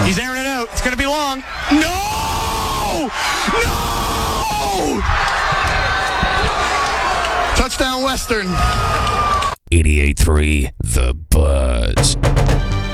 He's airing it out. It's going to be long. No! No! Touchdown, Western. 88.3 The Buzz.